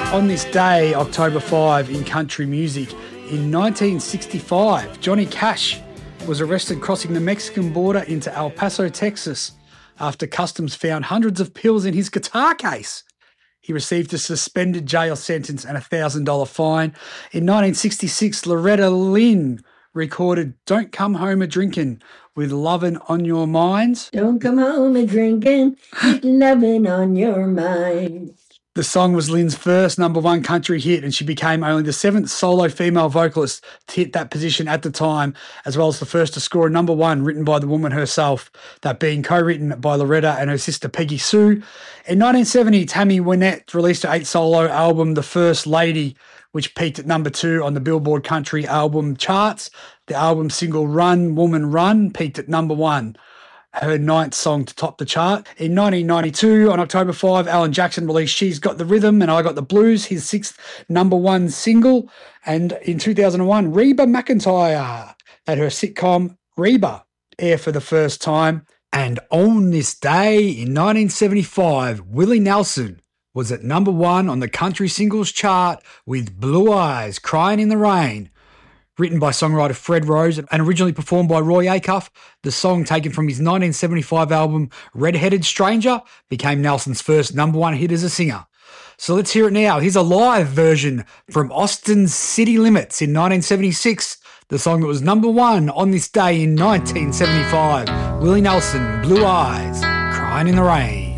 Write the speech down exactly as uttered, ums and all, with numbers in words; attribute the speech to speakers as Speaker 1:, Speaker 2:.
Speaker 1: On this day, October fifth, in country music, in nineteen sixty-five, Johnny Cash was arrested crossing the Mexican border into El Paso, Texas, after customs found hundreds of pills in his guitar case. He received a suspended jail sentence and a one thousand dollars fine. In nineteen sixty-six, Loretta Lynn recorded Don't Come Home A-Drinkin' with Lovin' on Your Mind.
Speaker 2: Don't come home a-drinkin', with lovin' on your mind.
Speaker 1: The song was Lynn's first number one country hit, and she became only the seventh solo female vocalist to hit that position at the time, as well as the first to score a number one written by the woman herself, that being co-written by Loretta and her sister Peggy Sue. In nineteen seventy, Tammy Wynette released her eighth solo album, The First Lady, which peaked at number two on the Billboard Country Album charts. The album single Run, Woman, Run peaked at number one, her ninth song to top the chart. In nineteen ninety-two, on October fifth, Alan Jackson released She's Got the Rhythm and I Got the Blues, his sixth number one single. And in two thousand one, Reba McEntire had her sitcom Reba air for the first time. And on this day in nineteen seventy-five, Willie Nelson was at number one on the country singles chart with Blue Eyes, Crying in the Rain. Written by songwriter Fred Rose and originally performed by Roy Acuff, the song, taken from his nineteen seventy-five album Red-Headed Stranger, became Nelson's first number one hit as a singer. So let's hear it now. Here's a live version from Austin's City Limits in nineteen seventy-six, the song that was number one on this day in nineteen seventy-five. Willie Nelson, Blue Eyes, Crying in the Rain.